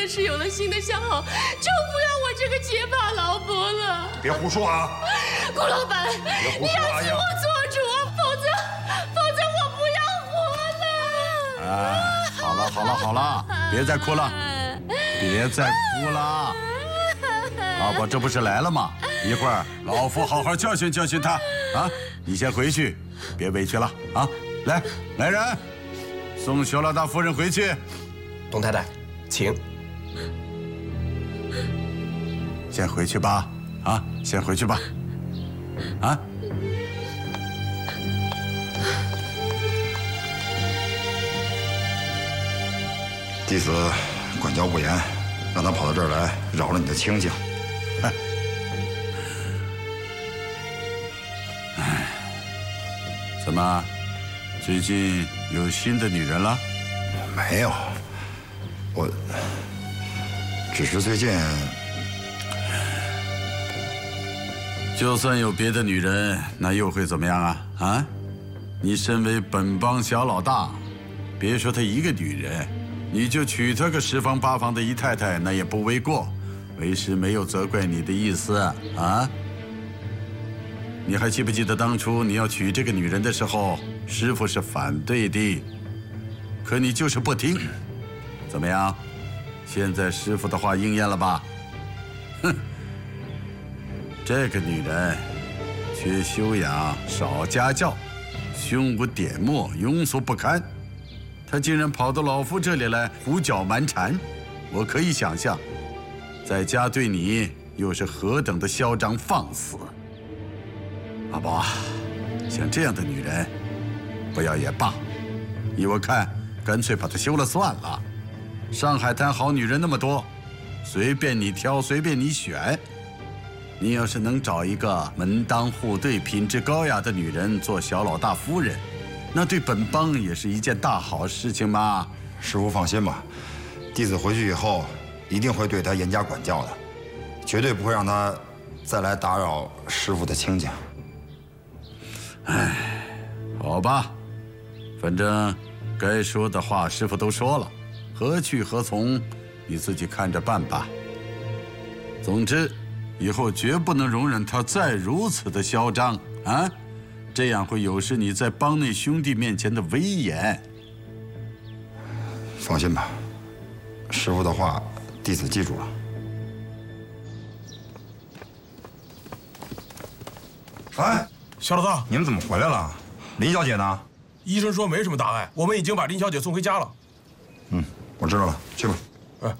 的是有了新的相好，就不要我这个结发老婆了。 别胡说啊！ 顾老板，你要替我做主啊，否则我不要活了。 好了，别再哭了，别再哭了。老婆这不是来了吗？一会儿老夫好好教训教训他啊！你先回去，别委屈了啊！来人，送肖老大夫人回去。 董太太，请。 先回去吧，啊，先回去吧，啊。 弟子管教不严，让他跑到这儿来扰了你的清静。 怎么，最近有新的女人了？ 没有，我只是最近…… 就算有别的女人，那又会怎么样啊？啊，你身为本帮小老大，别说她一个女人，你就娶她个10房8房的姨太太，那也不为过。为师没有责怪你的意思啊。你还记不记得当初你要娶这个女人的时候，师父是反对的，可你就是不听。怎么样？现在师父的话应验了吧？哼，这个女人缺修养，少家教，胸无点墨，庸俗不堪。她竟然跑到老夫这里来胡搅蛮缠，我可以想象，在家对你又是何等的嚣张放肆。阿宝啊，像这样的女人，不要也罢。依我看，干脆把她休了算了。上海滩好女人那么多，随便你挑，随便你选。你要是能找一个门当户对、品质高雅的女人做小老大夫人，那对本帮也是一件大好事情嘛。 师父放心吧，弟子回去以后一定会对她严加管教的，绝对不会让她再来打扰师父的清静。 唉，好吧，反正该说的话师父都说了，何去何从，你自己看着办吧。总之，以后绝不能容忍他再如此的嚣张啊！这样会有失你在帮内兄弟面前的威严。 放心吧，师父的话，弟子记住了。哎， 肖老大， 你们怎么回来了？林小姐呢？ 医生说没什么大碍，我们已经把林小姐送回家了。 我知道了，去吧。